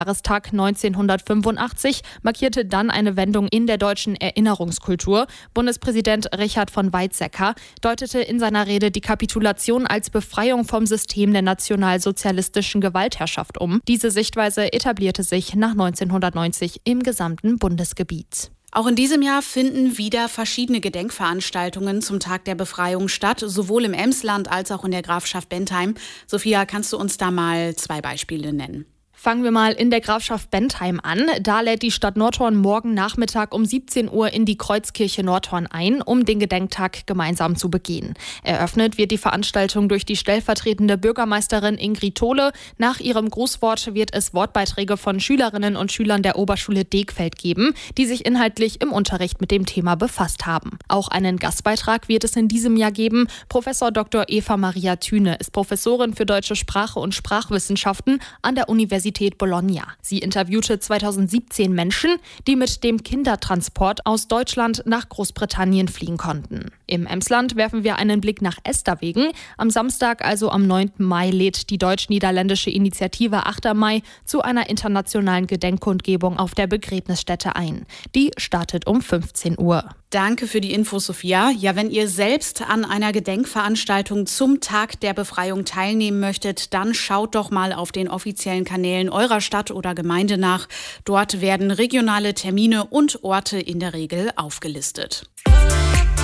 Jahrestag 1985 markierte dann eine Wendung in der deutschen Erinnerungskultur. Bundespräsident Richard von Weizsäcker deutete in seiner Rede die Kapitulation als Befreiung vom System der nationalsozialistischen Gewaltherrschaft um. Diese Sichtweise etablierte sich nach 1990 im gesamten Bundesgebiet. Auch in diesem Jahr finden wieder verschiedene Gedenkveranstaltungen zum Tag der Befreiung statt, sowohl im Emsland als auch in der Grafschaft Bentheim. Sophia, kannst du uns da mal 2 Beispiele nennen? Fangen wir mal in der Grafschaft Bentheim an. Da lädt die Stadt Nordhorn morgen Nachmittag um 17 Uhr in die Kreuzkirche Nordhorn ein, um den Gedenktag gemeinsam zu begehen. Eröffnet wird die Veranstaltung durch die stellvertretende Bürgermeisterin Ingrid Tole. Nach ihrem Grußwort wird es Wortbeiträge von Schülerinnen und Schülern der Oberschule Degfeld geben, die sich inhaltlich im Unterricht mit dem Thema befasst haben. Auch einen Gastbeitrag wird es in diesem Jahr geben. Professor Dr. Eva Maria Thüne ist Professorin für deutsche Sprache und Sprachwissenschaften an der Universität Bologna. Sie interviewte 2017 Menschen, die mit dem Kindertransport aus Deutschland nach Großbritannien fliehen konnten. Im Emsland werfen wir einen Blick nach Esterwegen. Am Samstag, also am 9. Mai, lädt die deutsch-niederländische Initiative 8. Mai zu einer internationalen Gedenkkundgebung auf der Begräbnisstätte ein. Die startet um 15 Uhr. Danke für die Infos, Sophia. Ja, wenn ihr selbst an einer Gedenkveranstaltung zum Tag der Befreiung teilnehmen möchtet, dann schaut doch mal auf den offiziellen Kanälen eurer Stadt oder Gemeinde nach. Dort werden regionale Termine und Orte in der Regel aufgelistet.